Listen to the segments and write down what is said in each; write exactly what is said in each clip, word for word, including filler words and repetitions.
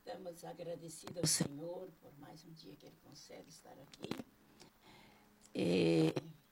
Estamos agradecidos ao Senhor por mais um dia que Ele concede estar aqui. E,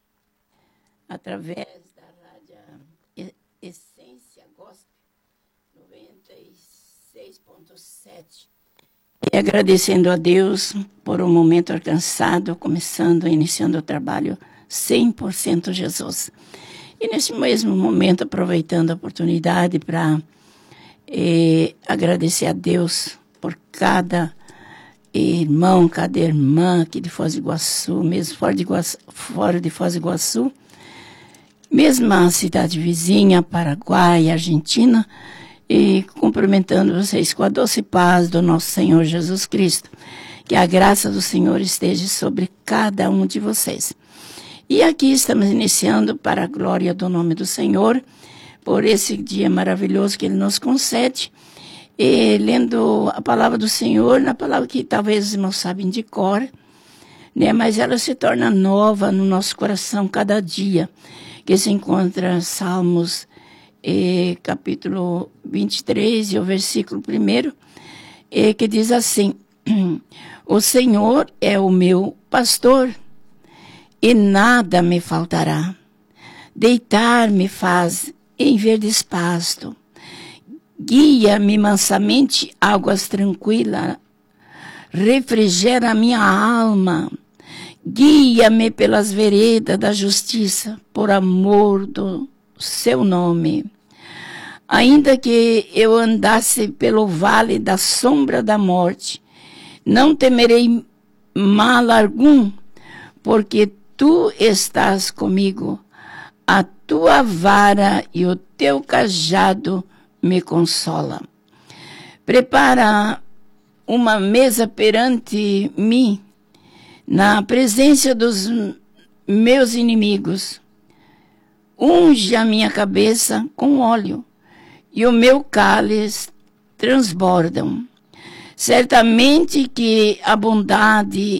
através da Rádio Essência Gospel noventa e seis ponto sete. E agradecendo a Deus por um momento alcançado, começando, iniciando o trabalho cem por cento Jesus. E nesse mesmo momento, aproveitando a oportunidade para eh, agradecer a Deus por cada irmão, cada irmã aqui de Foz do Iguaçu, mesmo fora de, Iguaçu, fora de Foz do Iguaçu, mesmo a cidade vizinha, Paraguai, Argentina, e cumprimentando vocês com a doce paz do nosso Senhor Jesus Cristo. Que a graça do Senhor esteja sobre cada um de vocês. E aqui estamos iniciando para a glória do nome do Senhor, por esse dia maravilhoso que Ele nos concede, e lendo a palavra do Senhor, na palavra que talvez os irmãos sabem de cor, né? Mas ela se torna nova no nosso coração cada dia, que se encontra Salmos e, capítulo vinte e três, e o versículo primeiro, e, que diz assim: o Senhor é o meu pastor, e nada me faltará. Deitar-me faz em verdes pasto, guia-me mansamente águas tranquilas, refrigera a minha alma, guia-me pelas veredas da justiça, por amor do seu nome. Ainda que eu andasse pelo vale da sombra da morte, não temerei mal algum, porque tu estás comigo. A tua vara e o teu cajado me consola. Prepara uma mesa perante mim, na presença dos meus inimigos. Unge a minha cabeça com óleo, e o meu cálice transbordam. Certamente que a bondade